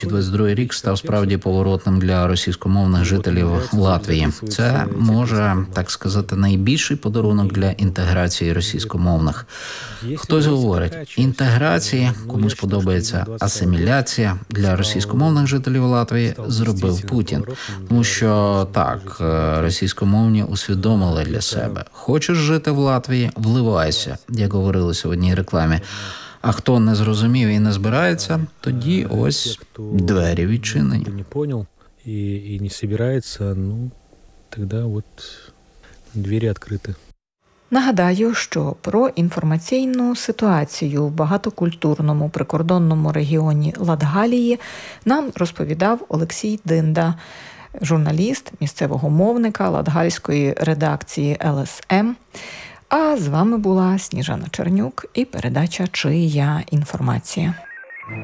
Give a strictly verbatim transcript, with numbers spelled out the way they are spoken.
двадцять другий рік став справді поворотним для російськомовних жителів Латвії. Це, може, так сказати, найбільший подарунок для інтеграції російськомовних. Хтось говорить, інтеграції, комусь подобається асиміляція. Для російськомовних жителів Латвії зробив Путін. Тому що, так, російськомовні усвідомили для себе. Хочеш жити в Латвії – вливайся, як говорилося в одній рекламі. А хто не зрозумів і не збирається, тоді ось двері відчинені. Не понял і, і не збирається, ну, тоді от двері відкриті. Нагадаю, що про інформаційну ситуацію в багатокультурному прикордонному регіоні Латгалії нам розповідав Олексій Динда, журналіст місцевого мовника латгальської редакції ел ес ем. А з вами була Сніжана Чернюк і передача «Чия інформація».